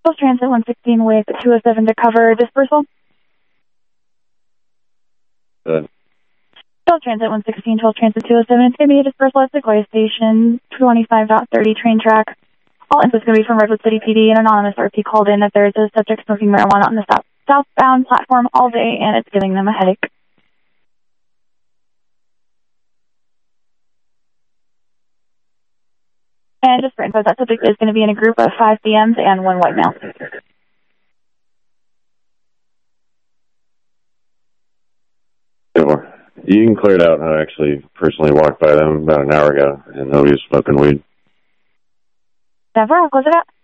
Charles Transit 116 with 207 to cover dispersal. Good. Charles Transit 116, Charles Transit 207. It's going to be a dispersal at Sequoia Station, 25.30 train track. All info is going to be from Redwood City PD. An anonymous RP called in that there's a subject smoking marijuana on the southbound platform all day, and it's giving them a headache. And just for info, that subject is going to be in a group of 5 DMs and 1 white male. Sure. You can clear it out. I actually personally walked by them about an hour ago, and nobody was smoking weed. Never, I'll close it out.